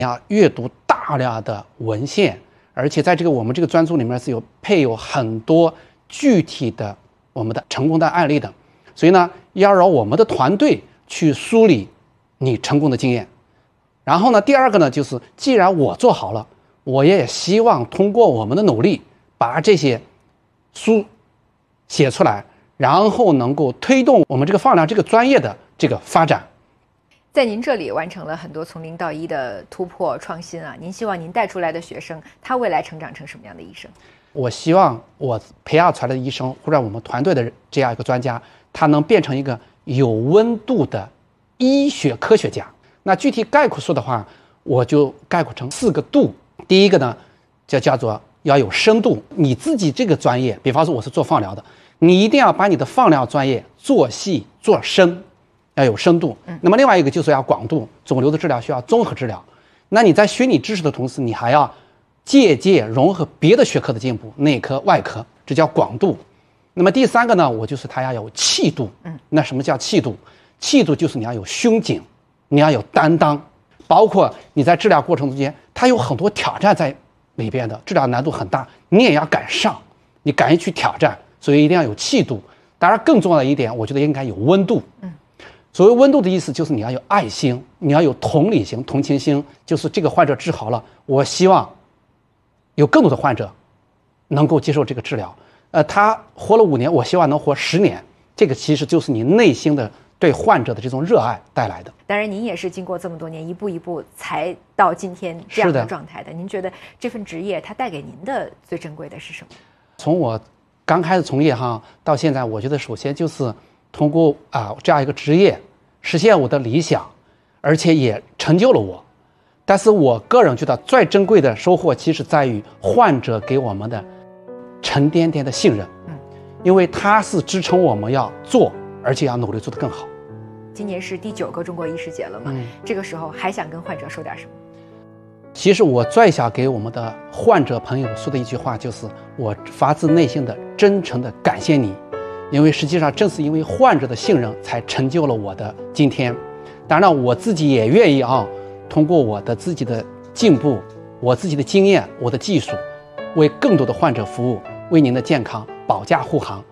要阅读大量的文献，而且在我们这个专注里面是配有很多具体的我们的成功的案例的，所以呢，要让我们的团队去梳理你成功的经验。然后呢，第二个呢，就是既然我做好了，我也希望通过我们的努力，把这些书写出来，然后能够推动我们这个放疗这个专业的这个发展。 在您这里完成了很多从零到一的突破创新啊！您希望您带出来的学生，他未来成长成什么样的医生？ 我希望我培养出来的医生，或者我们团队的这样一个专家，他能变成一个有温度的医学科学家。那具体概括说的话，我就概括成4个度。第一个呢，叫做要有深度。你自己这个专业，比方说我是做放疗的，你一定要把你的放疗专业做细做深，要有深度。那么另外一个就是要广度，肿瘤的治疗需要综合治疗。那你在学你知识的同时，你还要借鉴融合别的学科的进步，内科、外科，这叫广度。那么第3个呢，我就是它要有气度。那什么叫气度？气度就是你要有胸襟，你要有担当，包括你在治疗过程中间，它有很多挑战在里边的，治疗难度很大，你也要敢上，你敢于去挑战，所以一定要有气度。当然更重要的一点，我觉得应该有温度。所谓温度的意思就是你要有爱心，你要有同理心、同情心，就是这个患者治好了，我希望有更多的患者能够接受这个治疗。他活了5年，我希望能活10年，这个其实就是你内心的对患者的这种热爱带来的。 当然您也是经过这么多年一步一步才到今天这样的状态的。您觉得这份职业它带给您的最珍贵的是什么？ 从我刚开始从业到现在，我觉得首先就是通过这样一个职业实现我的理想，而且也成就了我。但是我个人觉得最珍贵的收获其实在于患者给我们的沉甸甸的信任，因为它是支撑我们要做，而且要努力做得更好。 今年是第9个中国医师节了嘛，这个时候还想跟患者说点什么？ 其实我最想给我们的患者朋友说的一句话就是，我发自内心的真诚的感谢你，因为实际上正是因为患者的信任才成就了我的今天。当然了，我自己也愿意通过我的自己的进步，我自己的经验，我的技术，为更多的患者服务，为您的健康保驾护航。